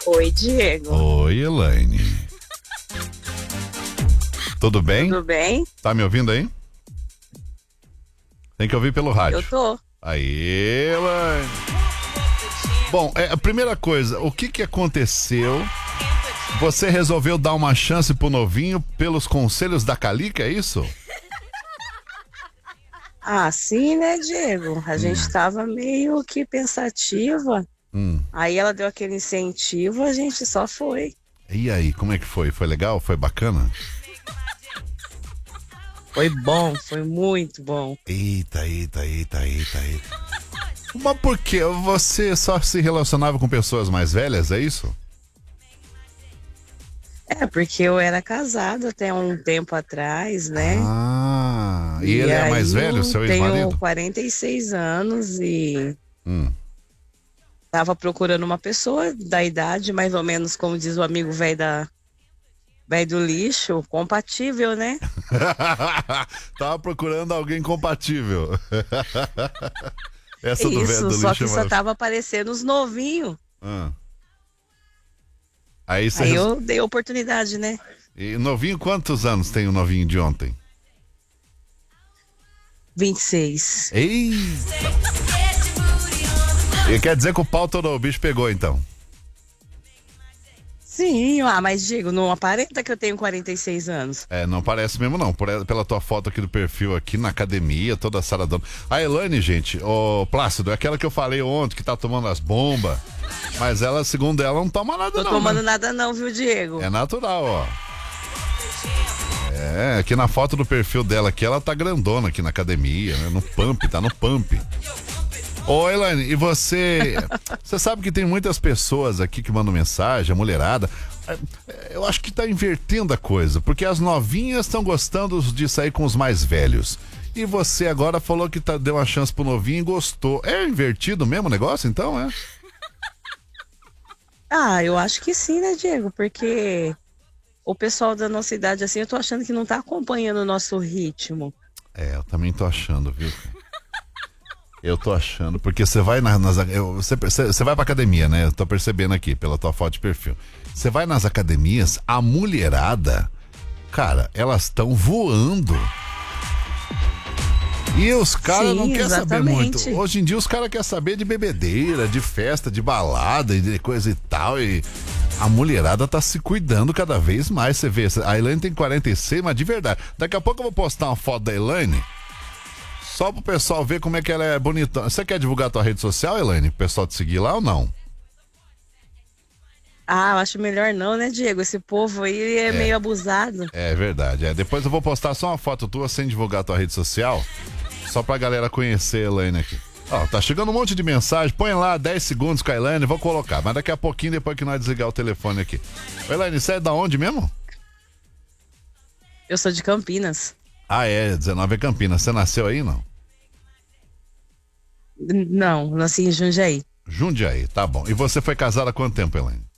Oi, Diego. Oi, Elaine. Tudo bem? Tudo bem? Tá me ouvindo aí? Tem que ouvir pelo rádio. Eu tô. Aí, Elaine. Bom, a primeira coisa, o que aconteceu? Você resolveu dar uma chance pro novinho pelos conselhos da Calica, é isso? Ah, sim, né, Diego? A gente tava meio que pensativa. Aí ela deu aquele incentivo, a gente só foi. E aí, como é que foi? Foi legal? Foi bacana? Foi bom, foi muito bom. Eita. Mas por que? Você só se relacionava com pessoas mais velhas, é isso? É, porque eu era casado até um tempo atrás, né? Ah, e ele é aí mais velho, seu eu tenho ex-marido? 46 anos e Hum. tava procurando uma pessoa da idade, mais ou menos, como diz o amigo velho do lixo, compatível, né? Tava procurando alguém compatível. Essa do velho Isso, do só lixo que só tava aparecendo os novinhos. Ah. Aí você. Aí eu dei oportunidade, né? E novinho, quantos anos tem o novinho de ontem? 26. Ei! E quer dizer que o pau todo o bicho pegou, então? Sim, mas digo, não aparenta que eu tenho 46 anos. É, não parece mesmo não, pela tua foto aqui do perfil aqui na academia, toda saradona. A Elaine, gente, o Plácido, é aquela que eu falei ontem que tá tomando as bombas, mas ela, segundo ela, não toma nada Tô não, tomando né? nada não, viu, Diego? É natural, ó. É, aqui na foto do perfil dela aqui, ela tá grandona aqui na academia, né? No pump, tá no pump. Ô, Elaine, e você sabe que tem muitas pessoas aqui que mandam mensagem, a mulherada, eu acho que tá invertendo a coisa, porque as novinhas estão gostando de sair com os mais velhos. E você agora falou que deu uma chance pro novinho e gostou. É invertido mesmo o negócio, então, é? Ah, eu acho que sim, né, Diego? Porque o pessoal da nossa idade, assim, eu tô achando que não tá acompanhando o nosso ritmo. É, eu também tô achando, viu? Eu tô achando, porque você vai você vai pra academia, né? Eu tô percebendo aqui pela tua foto de perfil. Você vai nas academias, a mulherada, cara, elas estão voando. E os caras não querem saber muito. Hoje em dia os caras querem saber de bebedeira, de festa, de balada e de coisa e tal. E a mulherada tá se cuidando cada vez mais. Você vê, a Elaine tem 46, mas de verdade. Daqui a pouco eu vou postar uma foto da Elaine. Só pro pessoal ver como é que ela é bonita. Você quer divulgar a tua rede social, Elaine? Pro pessoal te seguir lá ou não? Ah, eu acho melhor não, né, Diego? Esse povo aí é meio abusado. É verdade. Depois eu vou postar só uma foto tua sem divulgar a tua rede social. Só pra galera conhecer a Elaine aqui. Ó, tá chegando um monte de mensagem. Põe lá 10 segundos com a Elaine, vou colocar. Mas daqui a pouquinho, depois que nós desligar o telefone aqui. Ô, Elaine, você é da onde mesmo? Eu sou de Campinas. Ah, 19 é Campinas. Você nasceu aí, não? Não, nasci em Jundiaí. Jundiaí, tá bom. E você foi casada há quanto tempo, Elaine?